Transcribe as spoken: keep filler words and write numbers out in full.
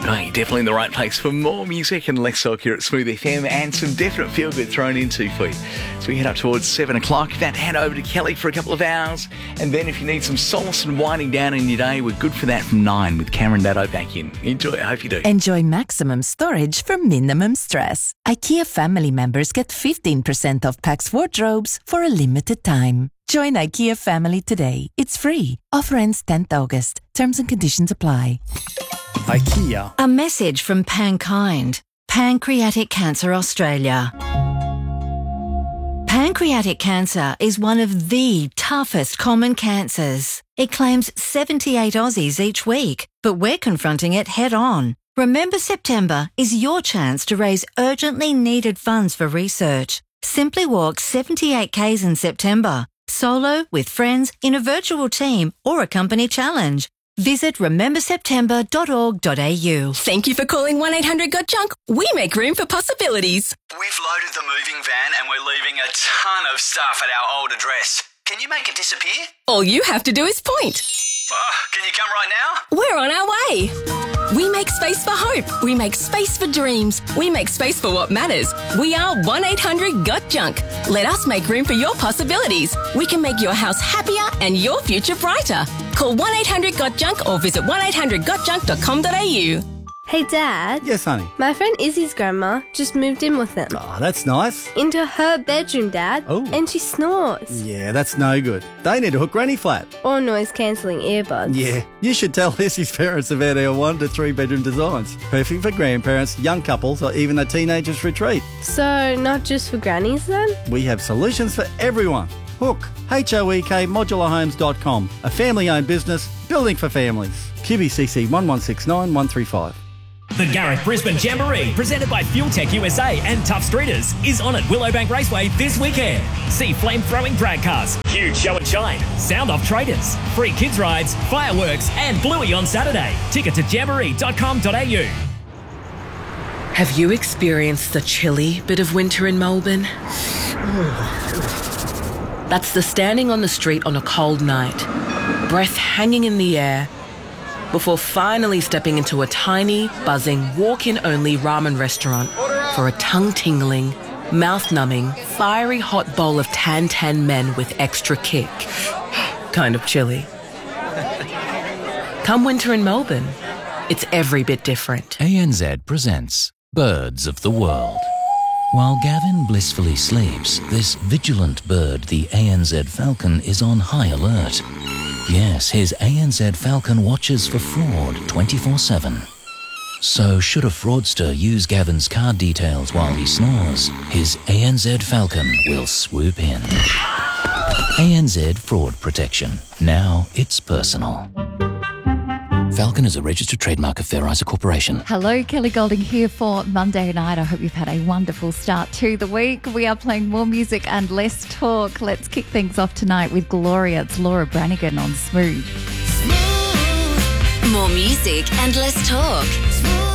Oh, you're definitely in the right place for more music and less talk here at Smooth F M, and some definite feel-good thrown into for you. So we head up towards seven o'clock. About to hand over to Kelly for a couple of hours. And then if you need some solace and winding down in your day, we're good for that from nine with Cameron Daddo back in. Enjoy. I hope you do. Enjoy maximum storage for minimum stress. IKEA family members get fifteen percent off Pax wardrobes for a limited time. Join IKEA family today. It's free. Offer ends tenth August. Terms and conditions apply. IKEA. A message from Pankind, Pancreatic Cancer Australia. Pancreatic cancer is one of the toughest common cancers. It claims seventy-eight Aussies each week, but we're confronting it head on. Remember September is your chance to raise urgently needed funds for research. Simply walk seventy-eight kays in September, solo, with friends, in a virtual team or a company challenge. Visit remember september dot org dot a u. Thank you for calling one eight hundred got junk. We make room for possibilities. We've loaded the moving van and we're leaving a ton of stuff at our old address. Can you make it disappear? All you have to do is point. Oh, can you come right now? We're on our way. We make space for hope. We make space for dreams. We make space for what matters. We are one eight hundred got junk. Let us make room for your possibilities. We can make your house happier and your future brighter. Call one eight hundred got junk or visit one eight hundred got junk dot com dot a u. Hey, Dad. Yes, honey. My friend Izzy's grandma just moved in with them. Oh, that's nice. Into her bedroom, Dad. Oh. And she snores. Yeah, that's no good. They need to hook Granny flat. Or noise-cancelling earbuds. Yeah, you should tell Izzy's parents about our one to three bedroom designs. Perfect for grandparents, young couples, or even a teenager's retreat. So, not just for grannies then? We have solutions for everyone. Hook, H O E K modular homes dot com, a family-owned business building for families. Q B C C one one six nine one three five. The Gareth Brisbane Jamboree, presented by Fuel Tech U S A and Tough Streeters, is on at Willowbank Raceway this weekend. See flame-throwing drag cars, huge show and shine, sound-off traders, free kids rides, fireworks and Bluey on Saturday. Ticket to jamboree dot com dot a u. Have you experienced the chilly bit of winter in Melbourne? That's the standing on the street on a cold night, breath hanging in the air, before finally stepping into a tiny, buzzing, walk-in-only ramen restaurant for a tongue-tingling, mouth-numbing, fiery hot bowl of tan-tan men with extra kick. Kind of chilly. Come winter in Melbourne, it's every bit different. A N Z presents Birds of the World. While Gavin blissfully sleeps, this vigilant bird, the A N Z falcon, is on high alert. Yes, his A N Z Falcon watches for fraud twenty-four seven. So should a fraudster use Gavin's card details while he snores, his A N Z Falcon will swoop in. A N Z Fraud Protection. Now it's personal. Falcon is a registered trademark of Fair Isa Corporation. Hello, Kelly Golding here for Monday night. I hope you've had a wonderful start to the week. We are playing more music and less talk. Let's kick things off tonight with Gloria. It's Laura Branigan on Smooth. More music and less talk.